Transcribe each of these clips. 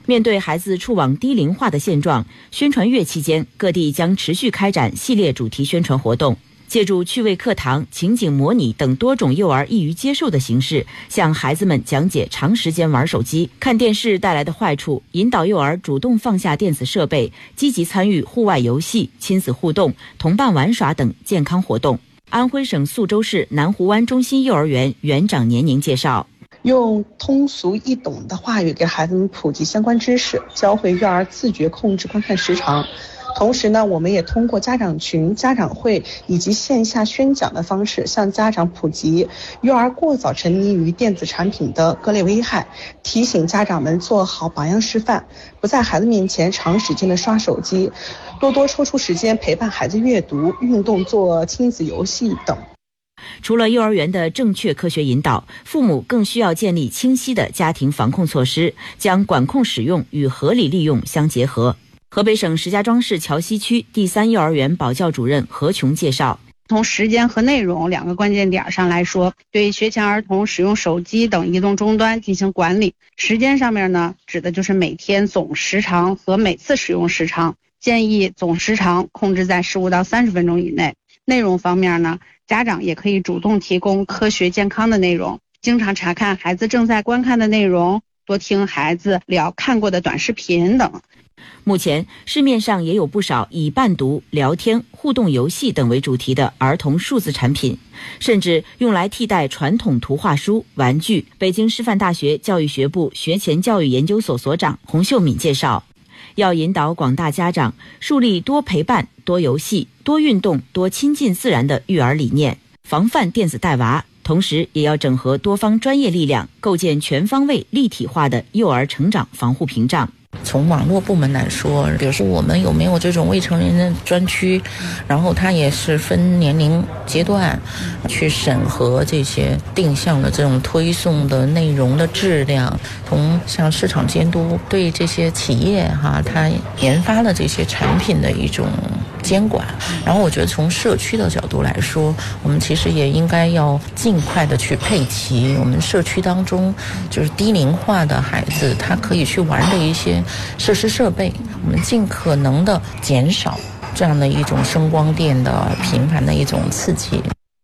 面对孩子触网低龄化的现状，宣传月期间，各地将持续开展系列主题宣传活动，借助趣味课堂、情景模拟等多种幼儿易于接受的形式，向孩子们讲解长时间玩手机、看电视带来的坏处，引导幼儿主动放下电子设备，积极参与户外游戏、亲子互动、同伴玩耍等健康活动。安徽省宿州市南湖湾中心幼儿园园长年宁介绍， 用通俗易懂的话语给孩子们普及相关知识，教会幼儿自觉控制观看时长。同时呢，我们也通过家长群、家长会以及线下宣讲的方式，向家长普及幼儿过早沉迷于电子产品的各类危害，提醒家长们做好榜样示范，不在孩子面前长时间的刷手机，多多抽出时间陪伴孩子阅读、运动、做亲子游戏等。 除了幼儿园的正确科学引导，父母更需要建立清晰的家庭防控措施，将管控使用与合理利用相结合。河北省石家庄市桥西区第3幼儿园保教主任何琼介绍， 从时间和内容2个关键点上来说，对学前儿童使用手机等移动终端进行管理。时间上面呢，指的就是每天总时长和每次使用时长，建议总时长控制在15到30分钟以内。内容方面呢，家长也可以主动提供科学健康的内容，经常查看孩子正在观看的内容，多听孩子聊看过的短视频等。 目前市面上也有不少以伴读、聊天、互动游戏等为主题的儿童数字产品，甚至用来替代传统图画书、玩具。北京师范大学教育学部学前教育研究所所长洪秀敏介绍，要引导广大家长树立多陪伴、多游戏、多运动、多亲近自然的育儿理念，防范电子带娃，同时也要整合多方专业力量，构建全方位立体化的幼儿成长防护屏障。 从网络部门来说，比如说我们有没有这种未成年人的专区，然后它也是分年龄阶段去审核这些定向的这种推送的内容的质量，从像市场监督对这些企业它研发的这些产品的一种监管。然后我觉得从社区的角度来说，我们其实也应该要尽快的去配齐我们社区当中就是低龄化的孩子他可以去玩的一些设施设备，我们尽可能的减少这样的一种声光电的频繁的一种刺激。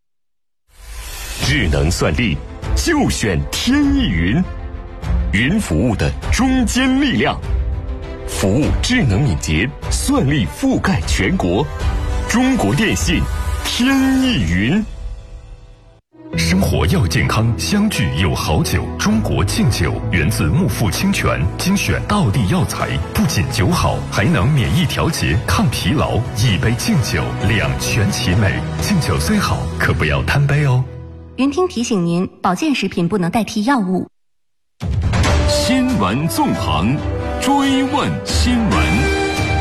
智能算力就选天翼云，云服务的中坚力量，服务智能敏捷，算力覆盖全国。中国电信天翼云。生活要健康，相聚有好酒。中国敬酒源自木富清泉，精选道地药材，不仅酒好，还能免疫调节、抗疲劳。一杯敬酒，两全其美。敬酒虽好，可不要贪杯哦。 云听提醒您，保健食品不能代替药物。 新闻纵横，追问新闻。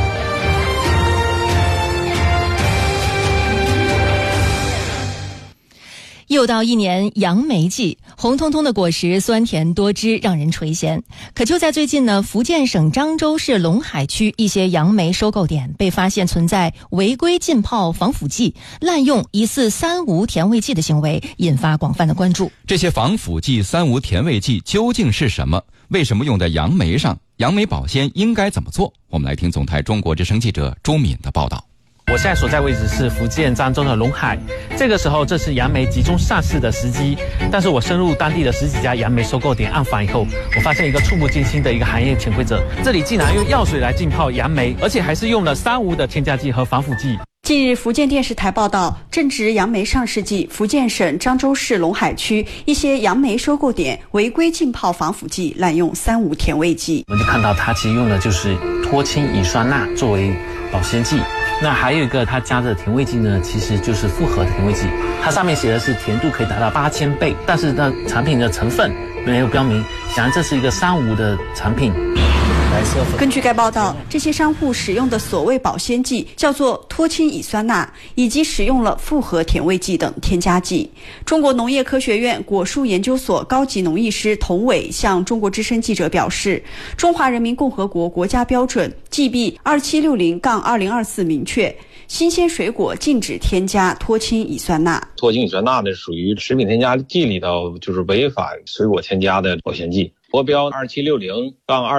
又到一年杨梅季，红彤彤的果实酸甜多汁，让人垂涎。可就在最近呢，福建省漳州市龙海区一些杨梅收购点被发现存在违规浸泡防腐剂、滥用疑似三无甜味剂的行为，引发广泛的关注。 这些防腐剂、三无甜味剂究竟是什么？为什么用在杨梅上？杨梅保鲜应该怎么做？我们来听总台中国之声记者周敏的报道。 我现在所在位置是福建漳州的龙海，这个时候这是杨梅集中上市的时机，但是我深入当地的10几家杨梅收购点暗访以后，我发现一个触目惊心的一个行业潜规则，这里竟然用药水来浸泡杨梅，而且还是用了三无的添加剂和防腐剂。 近日，福建电视台报道，正值杨梅上市季，福建省漳州市龙海区一些杨梅收购点违规浸泡防腐剂，滥用三无甜味剂。 我们就看到它其实用的就是脱氢乙酸钠作为保鲜剂，那还有一个它加的甜味剂呢，其实就是复合甜味剂，它上面写的是甜度可以达到8000倍，但是呢产品的成分没有标明，显然这是一个三无的产品。 根据该报道，这些商户使用的所谓保鲜剂叫做脱氢乙酸钠，以及使用了复合甜味剂等添加剂。中国农业科学院果树研究所高级农艺师童伟向中国之声记者表示，中华人民共和国国家标准 GB2760-2024 明确，新鲜水果禁止添加脱氢乙酸钠。 脱氢乙酸钠呢，属于食品添加剂里头就是违反水果添加的保鲜剂。国标2760-2024